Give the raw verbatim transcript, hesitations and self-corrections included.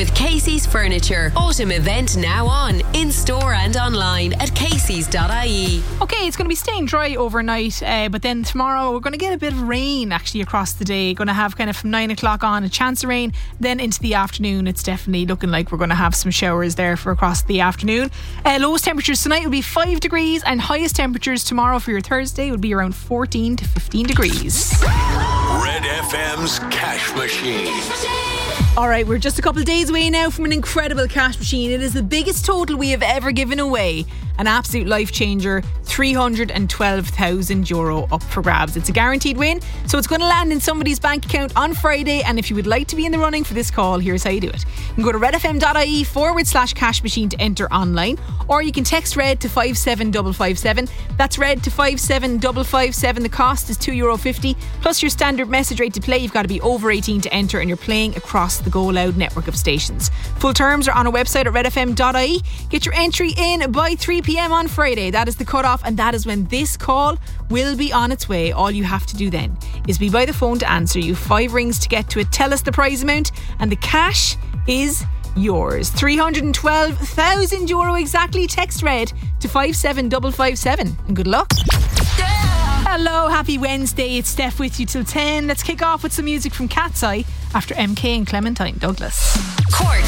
with Casey's Furniture. Autumn event now on, in store and online at caseys dot I E. Okay, it's going to be staying dry overnight, uh, but then tomorrow we're going to get a bit of rain actually across the day. Going to have kind of from nine o'clock on a chance of rain. Then into the afternoon, it's definitely looking like we're going to have some showers there for across the afternoon. Uh, lowest temperatures tonight will be five degrees, and highest temperatures tomorrow for your Thursday will be around fourteen to fifteen degrees. Red F M's Cash Machine. Alright, we're just a couple of days away now from an incredible cash machine. It is the biggest total we have ever given away. An absolute life changer, three hundred twelve thousand euro up for grabs. It's a guaranteed win, so it's going to land in somebody's bank account on Friday. And if you would like to be in the running for this call, here's how you do it. You can go to redfm.ie forward slash cash machine to enter online, or you can text RED to five seven five five seven. That's RED to five seven five five seven. The cost is two euro fifty, plus your standard message rate to play. You've got to be over eighteen to enter, and you're playing across the Go Loud network of stations. Full terms are on our website at redfm.ie. Get your entry in by three p.m. on Friday. That is the cutoff, and that is when this call will be on its way. All you have to do then is be by the phone to answer. You five rings to get to it. Tell us the prize amount, and the cash is yours. three hundred twelve thousand euro exactly. Text RED to five seven five five seven, and good luck. Hello, happy Wednesday. It's Steph with you till ten. Let's kick off with some music from Cat's Eye after M K and Clementine Douglas. Cork's